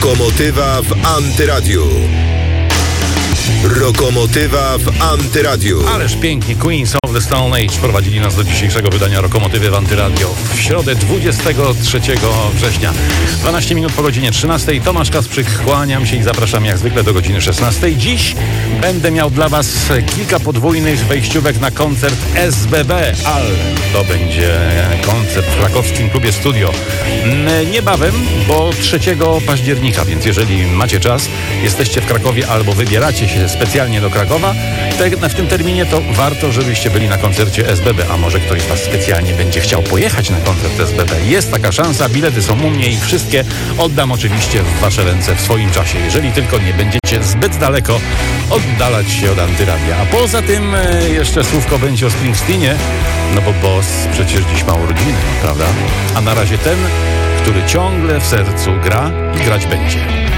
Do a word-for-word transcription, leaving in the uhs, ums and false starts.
Rokomotywa w Antyradiu. Rokomotywa w Antyradiu. Ależ pięknie, Queens of the Stone Age prowadzili nas do dzisiejszego wydania Rokomotywy w Antyradio w środę dwudziestego trzeciego września. dwanaście minut po godzinie trzynastej. Tomasz Kasprzyk, kłaniam się i zapraszam jak zwykle do godziny szesnastej. Dziś będę miał dla Was kilka podwójnych wejściówek na koncert S B B, ale to będzie koncert w krakowskim klubie Studio. Niebawem, bo trzeciego października, więc jeżeli macie czas, jesteście w Krakowie albo wybieracie się specjalnie do Krakowa, te, w tym terminie to warto, żebyście byli na koncercie S B B, a może ktoś z Was specjalnie będzie chciał pojechać na koncert S B B. Jest taka szansa, bilety są u mnie i wszystkie oddam oczywiście w Wasze ręce w swoim czasie, jeżeli tylko nie będziecie zbyt daleko oddalać się od Antyradia. A poza tym e, jeszcze słówko będzie o Springsteenie, no bo Boss przecież dziś ma urodziny, prawda? A na razie ten, który ciągle w sercu gra i grać będzie.